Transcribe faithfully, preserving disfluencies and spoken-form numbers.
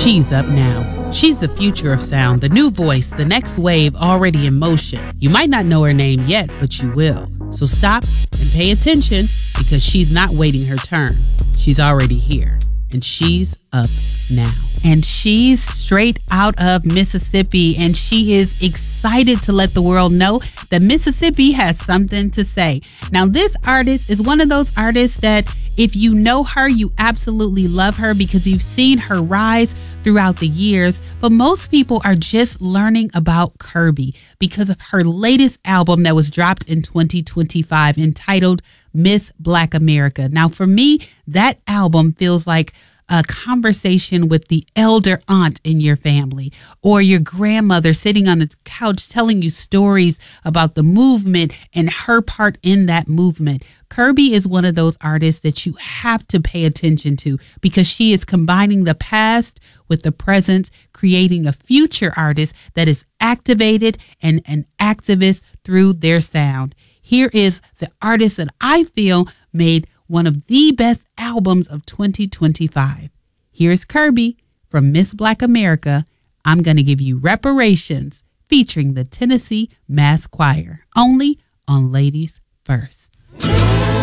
she's up now. She's the future of sound, the new voice, the next wave already in motion. You might not know her name yet, but you will. So stop and pay attention because she's not waiting her turn. She's already here, and she's up now. And she's straight out of Mississippi, and she is excited to let the world know that Mississippi has something to say. Now, this artist is one of those artists that if you know her, you absolutely love her because you've seen her rise throughout the years. But most people are just learning about Kirby because of her latest album that was dropped in twenty twenty-five entitled Miss Black America. Now, for me, that album feels like a conversation with the elder aunt in your family or your grandmother sitting on the couch telling you stories about the movement and her part in that movement. Kirby is one of those artists that you have to pay attention to because she is combining the past with the present, creating a future artist that is activated and an activist through their sound. Here is the artist that I feel made one of the best albums of twenty twenty-five. Here's Kirby from Miss Black America. I'm going to give you Reparations featuring the Tennessee Mass Choir, only on Ladies First.